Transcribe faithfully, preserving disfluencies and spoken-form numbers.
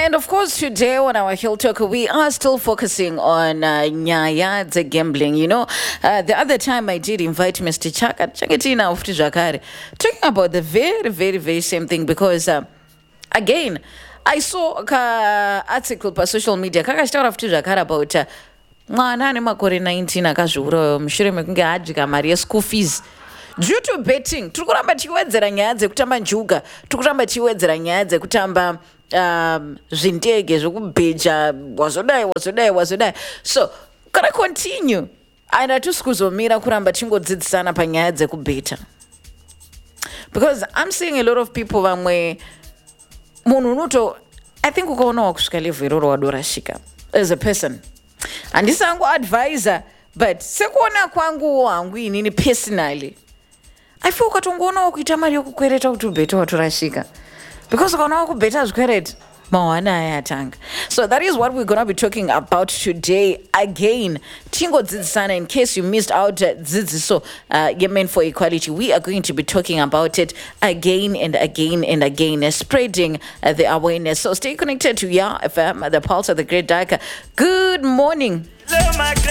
And of course, today on our Hill Talk, we are still focusing on uh, nyaya the gambling. You know, uh, the other time I did invite Mister Chaka, Chakatina of Tijakari, talking about the very, very, very same thing because, uh, again, I saw an article per social media, Kaka start of Tijakari about uh, mwana ane makore nineteen akazviurayo mushure mekunge adya mari yeschool fees due to betting. Tiri kuramba tichiwedzera nyaya dzekutamba njuga, tiri kuramba tichiwedzera nyaya dzekutamba um, zvindege zvekubheja wazodai wazodai wazodai. So kana continue and hatisi kuzomira kuramba tingodzidzisana panyaya dzekubheta, because I'm seeing a lot of people vamwe munhu unoto I think ukaonawo kusvika level iroro wadorashika as a person. Handisangu advisor, but sekuona kwangu hangu inini personally I feel ukatongoona kuita mari yokukwereta kuti ubheta watorashika, because ukaona kubheta zvikwereti mawana ayatanga. So that is what we're going to be talking about today. Again, Tingo Dzidzisana, in case you missed out uh, Dzidziso, uh, Yemen for Equality, we are going to be talking about it again and again and again, uh, spreading uh, the awareness. So stay connected to Ya F M, the pulse of the Great Daka. Good morning.